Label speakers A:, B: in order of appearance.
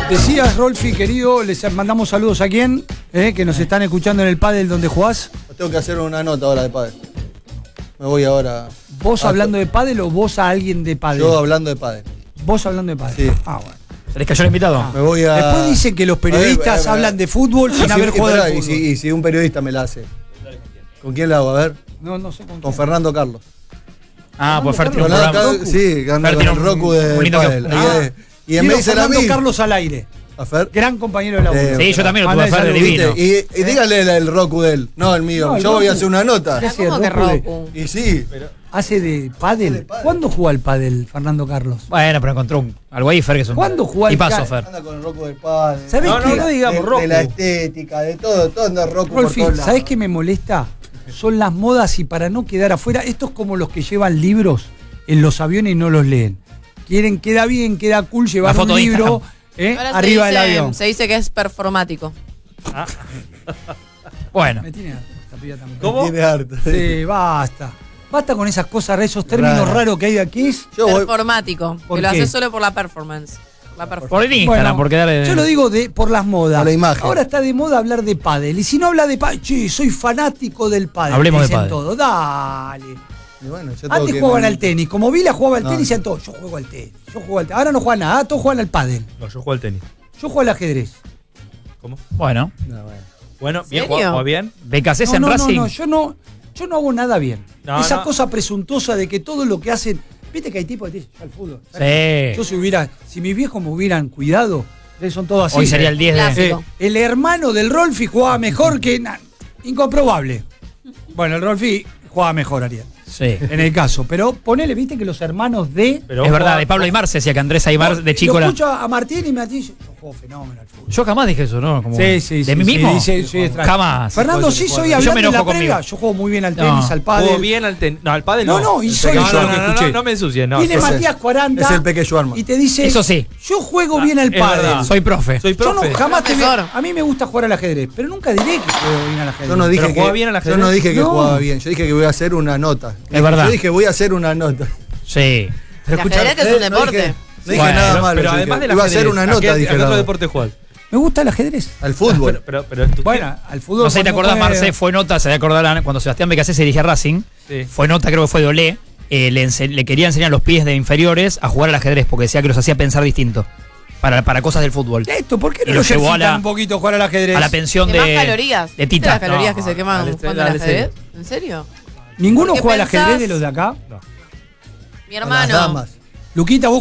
A: Decías, Rolfi, querido, les mandamos saludos a quién, que nos están escuchando en el pádel donde jugás.
B: Tengo que hacer una nota ahora de pádel. Me voy ahora.
A: ¿Vos hablando de pádel o vos a alguien de pádel?
B: Yo hablando de pádel.
A: ¿Vos hablando de pádel?
B: Sí.
A: Ah, bueno.
C: ¿Se les cayó el invitado?
B: Me voy a...
A: Después dicen que los periodistas hablan de fútbol sin haber jugado al fútbol.
B: Y si un periodista me la hace. ¿Con quién la hago? A ver.
A: No sé con
B: Con Fernando Carlos.
C: Ah, pues Fer tiene
B: Con
C: un programa.
B: sí, con el Roku de pádel. Y me dice la
A: Fernando Carlos al aire.
B: A Fer.
A: Gran compañero de la
C: Sí, yo también lo tuve a Fer de divino.
B: Y dígale el Roku de él, no el mío.
A: No, el
B: yo voy a
A: Roku.
B: hacer una nota.
D: ¿Cómo que Roku?
B: Y sí.
A: ¿Hace de pádel? ¿Cuándo jugó al pádel, Fernando Carlos?
C: Bueno, pero encontró algo ahí, Fer, que es un...
A: ¿Cuándo jugó al
C: Y paso,
A: pádel?
C: Fer.
B: Anda con el Roku del pádel.
A: ¿Sabés qué?
E: No digamos Roku.
B: De la estética, de todo anda Roku
A: Rolfi,
B: por todos lados.
A: ¿sabés qué me molesta? Son las modas y para no quedar afuera, estos como los que llevan libros en los aviones y no los leen. Quieren, queda bien, queda cool llevar
C: La foto
A: un
C: de
A: libro
D: Ahora
A: arriba del avión.
D: se dice que es performático.
C: Bueno.
A: Me tiene harto esta piba también.
E: ¿Cómo?
B: Tiene harto.
A: Sí, basta. Basta con esas cosas, esos términos
B: Raro.
A: raros que hay de aquí.
B: Yo voy.
D: Performático.
A: ¿Por
D: Que lo
A: qué?
D: haces solo por la performance.
C: Por el Instagram, porque dale...
A: Yo lo digo por las modas.
B: Por la imagen.
A: Ahora está de moda hablar de pádel. Y si no habla de pádel, che, soy fanático del pádel.
C: Hablemos de
A: dicen
C: pádel.
A: todo. Dale.
B: Y bueno, yo tengo
A: Antes
B: que-
A: jugaban al tenis. Como Vila jugaba al
B: No.
A: tenis, decían todos, yo juego al tenis. Yo juego al tenis. Ahora no juegan nada, todos juegan al pádel.
E: No, yo juego al tenis.
A: Yo juego al ajedrez.
E: ¿Cómo?
C: Bueno.
B: No, bueno.
E: Bueno, bien,
D: ¿Serio?
E: ¿juega bien?
C: BKC en Racing.
A: yo no hago nada bien.
E: No,
A: Esa
E: no.
A: cosa presuntuosa de que todo lo que hacen. Viste que hay tipos que dicen, al fútbol.
C: Sí.
A: Yo si mis viejos me hubieran cuidado, son todos así.
C: Hoy sería el 10 de...
D: Clásico.
A: El hermano del Rolfi jugaba mejor que. Incomprobable. Bueno, el Rolfi jugaba mejor, Ariel.
C: Sí.
A: En el caso. Pero ponele, viste que los hermanos de.
E: Pero
C: Es verdad,
E: juega-
C: de Pablo Aymar se decía que Andrés Aymar de chico
A: Lo
C: era...
A: escucho a Martín y Martín dice, yo juego fenómeno al fútbol.
C: Yo jamás dije eso, ¿no? Como...
A: Sí.
C: ¿De mí mismo?
A: Sí, soy extraño.
C: Jamás.
A: Fernando, sí, soy
C: Yo
A: hablando
C: me
A: en la
C: enojo
A: previa.
C: conmigo.
A: Yo juego muy bien al
C: No.
A: tenis, al pádel.
E: Jugó bien al tenis. No, al pádel no.
A: No, y soy
E: no,
A: yo
E: no,
A: lo que
E: no,
A: escuché.
E: no me ensucies, no.
A: Viene
E: Ese-
A: Matías 40
B: es el Peque Schwarman.
A: y te dice,
C: Eso sí.
A: yo juego bien al
E: es
A: pádel.
E: verdad.
C: Soy profe.
E: Soy
A: Yo
E: profe.
A: no, jamás
D: Profesor.
A: a mí me gusta jugar al ajedrez, pero nunca diré que juego bien al ajedrez.
B: Yo no dije
E: Pero
B: que
E: jugaba bien al
B: yo
E: ajedrez.
B: no dije que
A: No.
B: jugaba bien, yo dije que voy a hacer una nota.
C: Es verdad.
B: Yo dije voy a hacer una nota.
C: Sí.
D: El ajedrez es un
B: No
D: deporte.
B: dije, no dije
C: Bueno,
B: nada malo.
E: Pero
B: yo
E: además
B: dije,
E: de
B: iba a hacer una nota, dije.
E: ¿A qué
B: nada
E: otro
B: más.
E: deporte juegas?
A: Me gusta el ajedrez.
B: Al fútbol.
E: Pero
A: Bueno, al fútbol.
C: No sé si te
A: cuando
C: acordás,
A: juegue-
C: Marce, fue nota, se acordarán, cuando Sebastián BKC se dirigía a Racing,
E: Sí.
C: fue nota, creo que fue de Olé, le quería enseñar a los pies de inferiores a jugar al ajedrez, porque decía que los hacía pensar distinto, para cosas del fútbol.
A: Esto, ¿por qué
C: Y
A: no
C: lo
A: lo
C: llevó a
A: ejercitan
C: la-
A: un poquito jugar al ajedrez?
C: A la pensión
D: ¿Qué más
C: de
D: calorías?
C: de
D: ¿Viste
C: Tita.
D: las calorías que
E: No,
D: se queman
E: dale,
D: jugando al
E: dale,
D: ajedrez? ¿En serio?
A: ¿Ninguno
D: ¿Por qué
A: juega al ajedrez
D: pensás?
A: de los de acá?
D: Mi
B: A las
D: hermano.
B: damas.
A: Luquita, vos